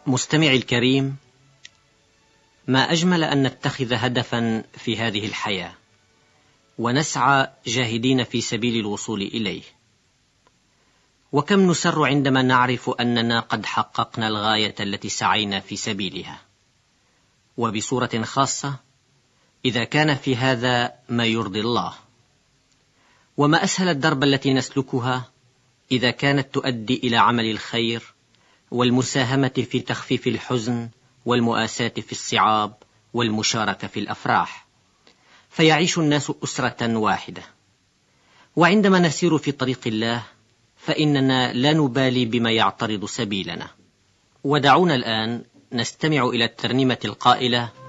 مستمعي الكريم، ما أجمل أن نتخذ هدفا في هذه الحياة ونسعى جاهدين في سبيل الوصول إليه. وكم نسر عندما نعرف أننا قد حققنا الغاية التي سعينا في سبيلها، وبصورة خاصة إذا كان في هذا ما يرضي الله. وما أسهل الدرب التي نسلكها إذا كانت تؤدي إلى عمل الخير والمساهمة في تخفيف الحزن والمؤاساة في الصعاب والمشاركة في الأفراح، فيعيش الناس أسرة واحدة. وعندما نسير في طريق الله فإننا لا نبالي بما يعترض سبيلنا. ودعونا الآن نستمع إلى الترنيمة القائلة: